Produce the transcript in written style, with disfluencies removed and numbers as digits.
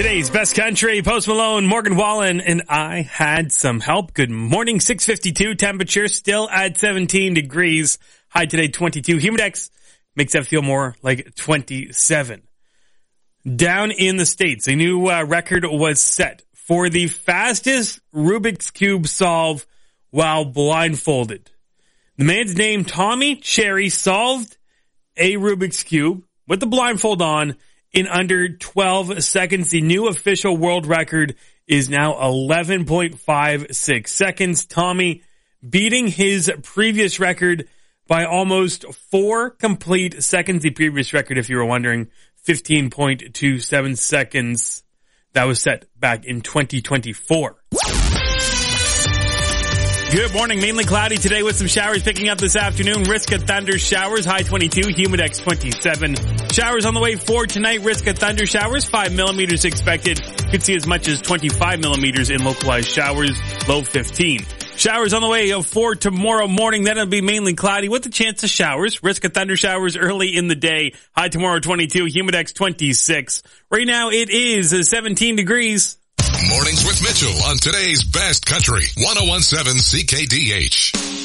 Today's best country, Post Malone, Morgan Wallen, and I had some help. Good morning, 6:52, temperature still at 17 degrees. High today, 22. Humidex makes that feel more like 27. Down in the States, a new record was set for the fastest Rubik's Cube solve while blindfolded. The man's name, Tommy Cherry, solved a Rubik's Cube with the blindfold on in under 12 seconds. The new official world record is now 11.56 seconds. Tommy beating his previous record by almost 4 complete seconds. The previous record, if you were wondering, 15.27 seconds. That was set back in 2024. Good morning. Mainly cloudy today with some showers picking up this afternoon. Risk of thunder showers. High 22. Humidex 27. Showers on the way for tonight. Risk of thunder showers. 5 millimeters expected. Could see as much as 25 millimeters in localized showers. Low 15. Showers on the way for tomorrow morning. Then it'll be mainly cloudy with a chance of showers. Risk of thunder showers early in the day. High tomorrow 22. Humidex 26. Right now it is 17 degrees. Mornings with Mitchell on today's best country, 101.7 CKDH.